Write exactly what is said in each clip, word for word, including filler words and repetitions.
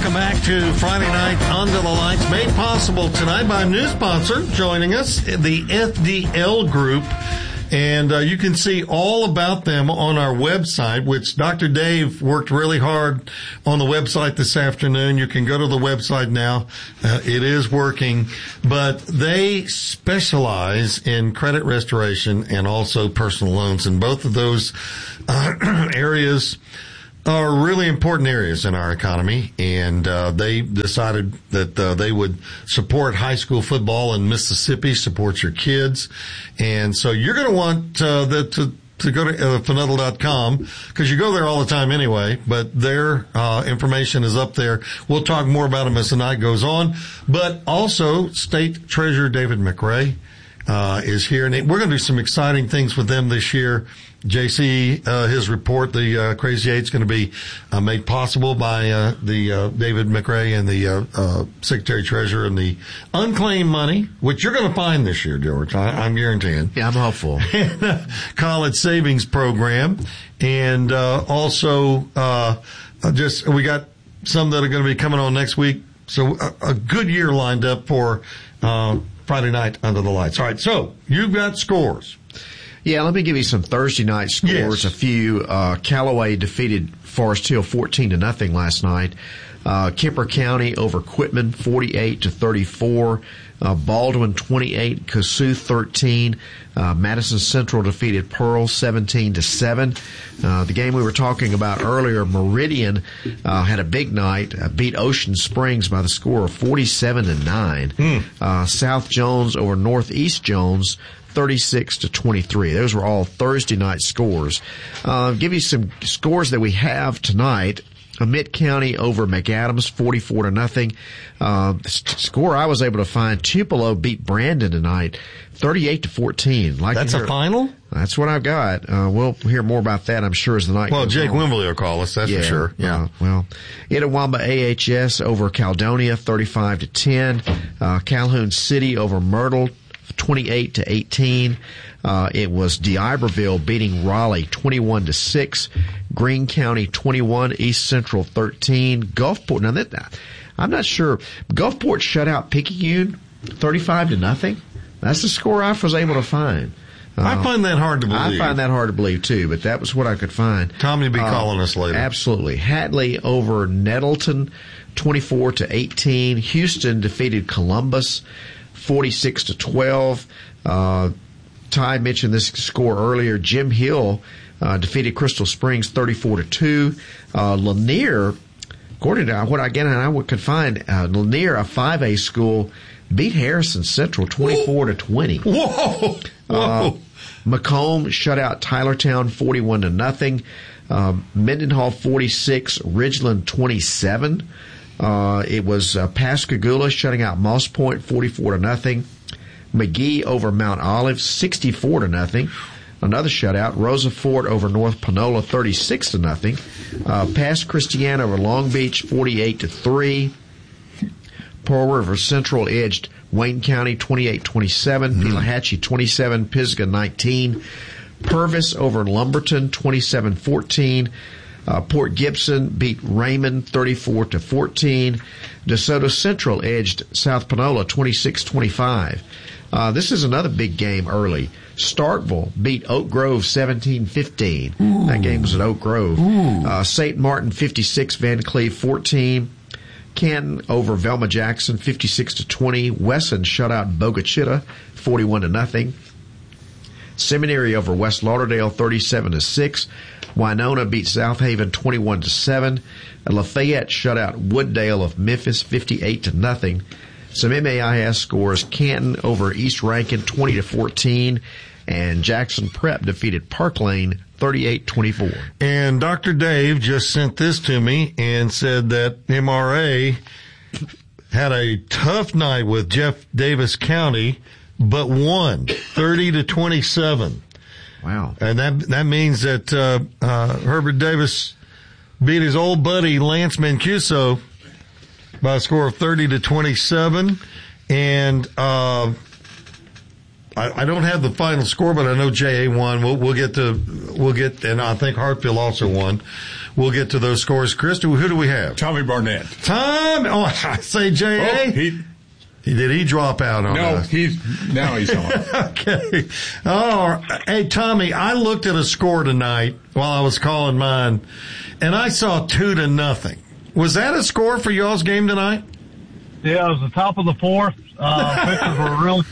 Welcome back to Friday Night Under the Lights, made possible tonight by a new sponsor joining us, the F D L Group. And uh, you can see all about them on our website, which Doctor Dave worked really hard on the website this afternoon. You can go to the website now. Uh, it is working. But they specialize in credit restoration and also personal loans. And both of those uh, areas are really important areas in our economy, and uh, they decided that uh, they would support high school football in Mississippi, support your kids, and so you're going to want uh, the, to to go to uh, Finettle dot com because you go there all the time anyway, but their uh, information is up there. We'll talk more about them as the night goes on, but also State Treasurer David McRae uh, is here, and we're going to do some exciting things with them this year. J C, uh, his report, the uh, Crazy Eight's going to be uh, made possible by uh, the uh, David McRae and the uh, uh, Secretary Treasurer, and the unclaimed money, which you're going to find this year, George. I, I'm guaranteeing. Yeah, I'm hopeful. College savings program, and uh, also uh, just we got some that are going to be coming on next week. So a, a good year lined up for uh, Friday Night Under the Lights. All right, so you've got scores. Yeah, let me give you some Thursday night scores. Yes. A few. Uh, Callaway defeated Forest Hill fourteen to nothing last night. Uh, Kemper County over Quitman forty-eight to thirty-four. Uh, Baldwin twenty-eight, Kossuth thirteen. Uh, Madison Central defeated Pearl seventeen to seven. Uh, the game we were talking about earlier, Meridian, uh, had a big night, uh, beat Ocean Springs by the score of forty-seven to nine. Mm. Uh, South Jones over Northeast Jones thirty-six to twenty-three. Those were all Thursday night scores. Uh, give you some scores that we have tonight. Amite County over McAdams, forty-four to nothing. Uh, score I was able to find, Tupelo beat Brandon tonight, thirty-eight to fourteen. Like That's a final? That's what I've got. Uh, we'll hear more about that, I'm sure, as the night well, goes Jake on. Wimberly will call us, that's yeah, for sure. Yeah. Uh, well, Itawamba A H S over Caledonia, thirty-five to ten. Uh, Calhoun City over Myrtle, twenty-eight to eighteen. Uh, it was D'Iberville beating Raleigh twenty-one to six. Greene County twenty-one, East Central thirteen. Gulfport, now that, I'm not sure. Gulfport shut out Picayune thirty-five to nothing. That's the score I was able to find. Uh, I find that hard to believe. I find that hard to believe too, but that was what I could find. Tommy will be uh, calling us later. Absolutely. Hatley over Nettleton, twenty-four to eighteen. Houston defeated Columbus, forty-six to twelve. Uh, Ty mentioned this score earlier. Jim Hill uh, defeated Crystal Springs, thirty-four to two. Uh, Lanier, according to what I again I could find, uh, Lanier, a five A school, beat Harrison Central, twenty-four to twenty. Whoa! Whoa! Uh, Macomb shut out Tylertown, forty-one to nothing. Uh, Mendenhall, forty-six. Ridgeland, twenty-seven. Uh, it was uh, Pascagoula shutting out Moss Point, forty-four to nothing. McGee over Mount Olive, sixty-four to nothing. Another shutout. Rosa Fort over North Panola, thirty-six to nothing. Uh, Pass Christiana over Long Beach, forty-eight to three. Pearl River Central edged Wayne County, twenty-eight twenty-seven. Mm. Pelahatchie, twenty-seven. Pisgah, nineteen. Purvis over Lumberton, twenty-seven fourteen. Uh, Port Gibson beat Raymond, thirty-four to fourteen. DeSoto Central edged South Panola, twenty-six twenty-five. Uh, this is another big game early. Starkville beat Oak Grove seventeen fifteen. That game was at Oak Grove. Uh, Saint Martin fifty-six, Van Cleve fourteen. Canton over Velma Jackson fifty-six to twenty. Wesson shut out Bogachita forty-one to nothing. Seminary over West Lauderdale thirty-seven to six. Winona beat South Haven twenty-one to seven. Lafayette shut out Wooddale of Memphis fifty-eight to nothing. Some M A I S scores: Canton over East Rankin twenty to fourteen, and Jackson Prep defeated Park Lane thirty-eight twenty-four. And Doctor Dave just sent this to me and said that M R A had a tough night with Jeff Davis County, but won thirty to twenty-seven. Wow. And that that means that uh, uh, Herbert Davis beat his old buddy Lance Mancuso by a score of thirty to twenty-seven. And uh, I, I don't have the final score, but I know J A won. We'll, we'll get to we'll get, and I think Hartfield also won. we'll get to those scores. Chris, who do we have? Tommy Barnett. Tom, oh, I say J A. Oh, he, Did he drop out on no, us? he's now he's on. Okay. Oh, hey, Tommy, I looked at a score tonight while I was calling mine, and I saw two to nothing. Was that a score for y'all's game tonight? Yeah, it was the top of the fourth. Uh, pitchers were really.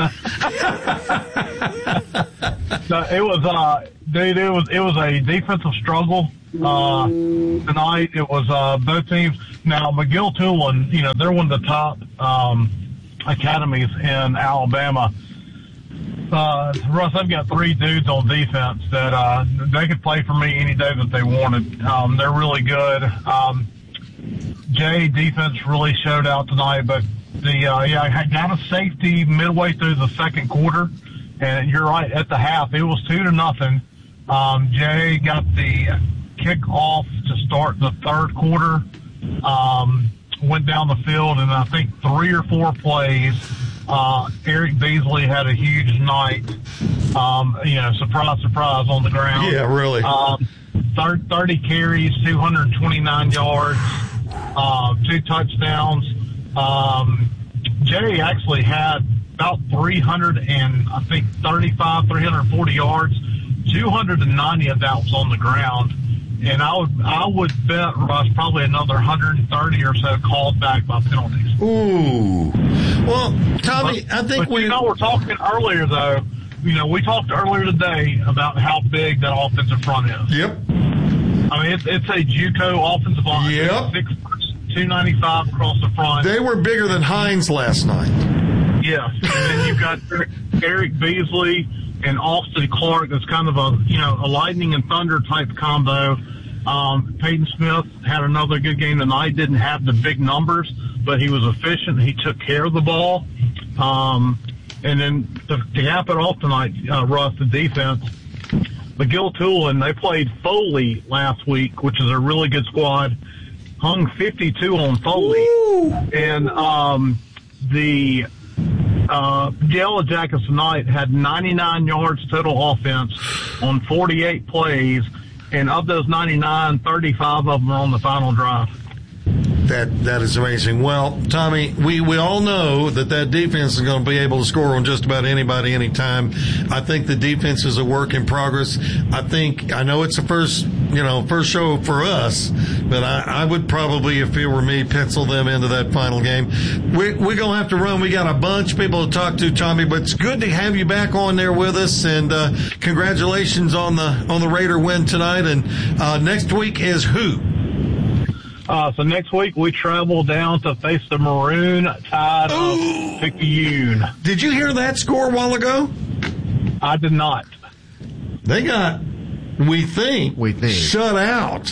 So it was, uh, dude. It was it was a defensive struggle uh, tonight. It was uh, both teams. Now McGill Tulane, you know, they're one of the top um, academies in Alabama. Uh, Russ, I've got three dudes on defense that uh, they could play for me any day that they wanted. Um, they're really good. Um, Jay defense really showed out tonight, but the uh, yeah, I got a safety midway through the second quarter, and you're right, at the half it was two to nothing. Um, Jay got the kickoff to start the third quarter. Um, went down the field, and I think three or four plays. Uh, Eric Beasley had a huge night. Um, you know, surprise, surprise on the ground. Yeah, really. Um, thirty carries, two hundred twenty-nine yards, uh, two touchdowns. Um, Jay actually had about three hundred and I think thirty-five, three hundred forty yards. two hundred ninety of that was on the ground. And I would, I would bet, Russ, probably another one hundred thirty or so called back by penalties. Ooh. Well, Tommy, but, I think but we. You know, we're talking earlier, though. You know, we talked earlier today about how big that offensive front is. Yep. I mean, it's, it's a JUCO offensive line. Yep. six, two ninety-five across the front. They were bigger than Hines last night. Yes. And then you've got Eric Beasley and Austin Clark. That's kind of a, you know, a lightning and thunder type combo. Um, Peyton Smith had another good game tonight. Didn't have the big numbers, but he was efficient. He took care of the ball. Um, and then to, to cap it off tonight, uh, Russ, the defense, McGill Tulane, they played Foley last week, which is a really good squad. Hung fifty-two on Foley. Ooh. And um, the uh, Yellow Jackets tonight had ninety-nine yards total offense on forty-eight plays. And of those ninety-nine, thirty-five of them are on the final drive. That that is amazing. Well, Tommy, we, we all know that that defense is going to be able to score on just about anybody, anytime. I think the defense is a work in progress. I think I know it's the first you know first show for us, but I, I would probably, if it were me, pencil them into that final game. We, we're going to have to run. We got a bunch of people to talk to, Tommy, but it's good to have you back on there with us. And uh, congratulations on the on the Raider win tonight. And uh, next week is who? Uh, so next week we travel down to face the Maroon Tide of Picayune. Did you hear that score a while ago? I did not. They got, we think, we think. shut out.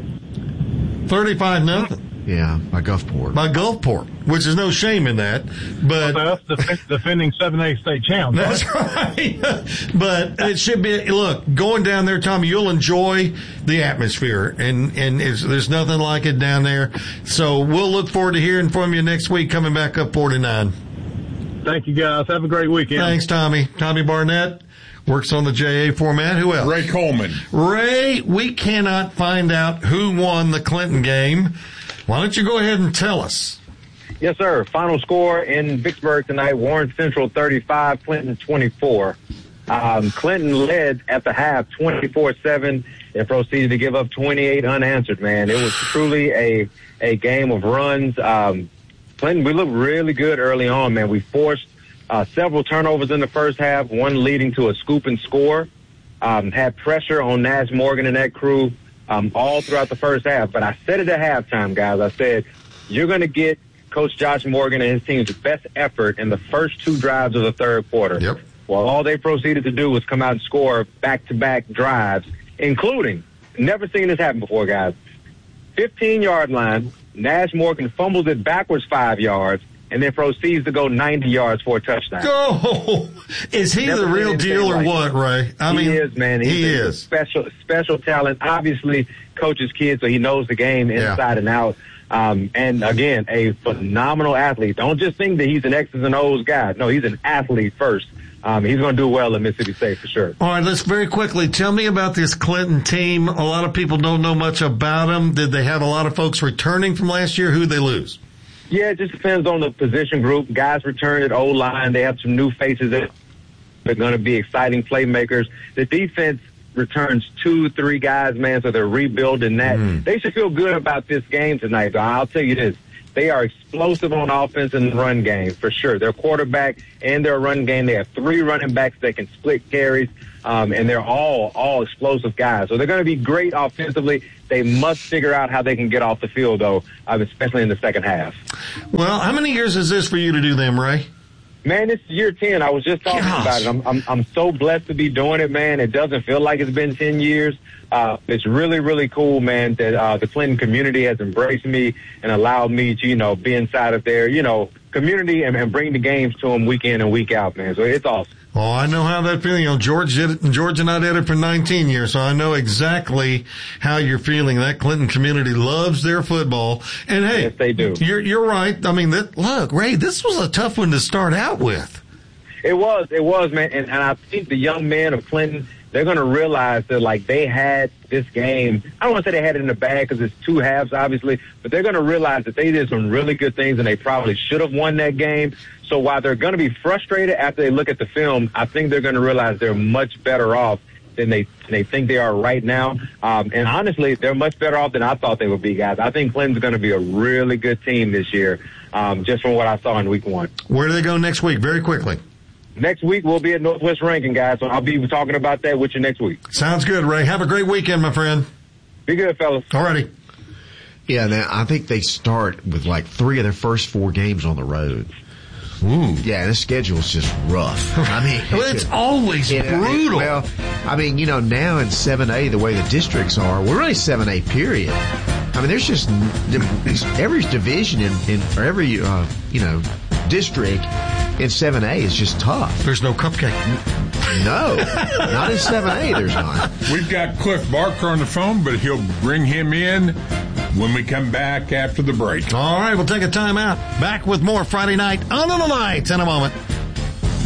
thirty-five nothing. Yeah, by Gulfport. By Gulfport, which is no shame in that. But well, that's the defending seven A state champ. That's right. But it should be, look, going down there, Tommy, you'll enjoy the atmosphere. And, and it's, there's nothing like it down there. So we'll look forward to hearing from you next week coming back up forty-nine. Thank you, guys. Have a great weekend. Thanks, Tommy. Tommy Barnett works on the J A format. Who else? Ray Coleman. Ray, we cannot find out who won the Clinton game. Why don't you go ahead and tell us? Yes, sir. Final score in Vicksburg tonight, Warren Central thirty-five, Clinton twenty-four. Um, Clinton led at the half twenty-four seven and proceeded to give up twenty-eight unanswered, man. It was truly a, a game of runs. Um, Clinton, we looked really good early on, man. We forced uh, several turnovers in the first half, one leading to a scoop and score. Um, had pressure on Nash Morgan and that crew. Um, all throughout the first half. But I said it at halftime, guys. I said, you're going to get Coach Josh Morgan and his team's best effort in the first two drives of the third quarter. Yep. Well, all they proceeded to do was come out and score back-to-back drives, including, never seen this happen before, guys, fifteen-yard line, Nash Morgan fumbles it backwards five yards, and then proceeds to go ninety yards for a touchdown. Go! Is he Never the real deal or like what, Ray? I he mean, is, man. He's he a is. special, special talent. Obviously, coaches kid, so he knows the game inside yeah. and out. Um, and again, a phenomenal athlete. Don't just think that he's an X's and O's guy. No, he's an athlete first. um, he's going to do well at Mississippi State for sure. All right, let's very quickly tell me about this Clinton team. A lot of people don't know much about them. Did they have a lot of folks returning from last year? Who did they lose? Yeah, it just depends on the position group. Guys returned at O-line. They have some new faces that are going to be exciting playmakers. The defense returns two, three guys, man, so they're rebuilding that. Mm. They should feel good about this game tonight, but I'll tell you this. They are explosive on offense and run game, for sure. Their quarterback and their run game, they have three running backs that can split carries, um, and they're all, all explosive guys. So they're going to be great offensively. They must figure out how they can get off the field, though, um, especially in the second half. Well, how many years is this for you to do them, Ray? Man, this is year ten. I was just talking Gosh. about it. I'm, I'm I'm so blessed to be doing it, man. It doesn't feel like it's been ten years. Uh, it's really, really cool, man, that uh, the Clinton community has embraced me and allowed me to, you know, be inside of their, you know, community and, and bring the games to them week in and week out, man. So it's awesome. Oh, I know how that feeling. You know, George did it, and George and I did it for nineteen years, so I know exactly how you're feeling. That Clinton community loves their football, and hey, yes, they do. You're you're right. I mean, that, look, Ray, this was a tough one to start out with. It was, it was, man, and, and I think the young men of Clinton, they're going to realize that, like, they had this game. I don't want to say they had it in the bag because it's two halves, obviously, but they're going to realize that they did some really good things and they probably should have won that game. So while they're going to be frustrated after they look at the film, I think they're going to realize they're much better off than they they think they are right now. Um, and honestly, they're much better off than I thought they would be, guys. I think Clinton's going to be a really good team this year, um, just from what I saw in week one. Where do they go next week? Very quickly. Next week, we'll be at Northwest Rankin, guys, so I'll be talking about that with you next week. Sounds good, Ray. Have a great weekend, my friend. Be good, fellas. All righty. Yeah, now, I think they start with like three of their first four games on the road. Ooh. Yeah, the schedule's just rough. I mean, well, it's just, always it, brutal. It, well, I mean, you know, now in seven A, the way the districts are, we're really seven A, period. I mean, there's just every division in, in or every, uh, you know, district in seven A is just tough. There's no cupcake. No, not in seven A, there's not. We've got Cliff Barker on the phone, but he'll bring him in when we come back after the break. All right, we'll take a time out. Back with more Friday Night Under the Lights in a moment.